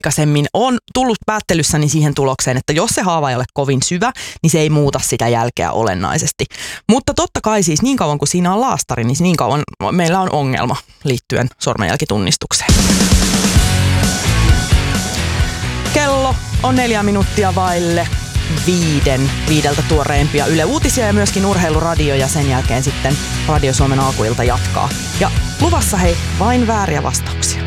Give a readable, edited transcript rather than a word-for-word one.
aikaisemmin on tullut päättelyssäni siihen tulokseen, että jos se haava ei ole kovin syvä, niin se ei muuta sitä jälkeä olennaisesti. Mutta totta kai siis niin kauan kuin siinä on laastari, niin niin kauan meillä on ongelma liittyen sormenjälkitunnistukseen. Kello on 4 minuuttia vaille 5 tuoreimpia Yle Uutisia ja myöskin Urheiluradio ja sen jälkeen sitten Radio Suomen alkuilta jatkaa. Ja luvassa hei, vain vääriä vastauksia.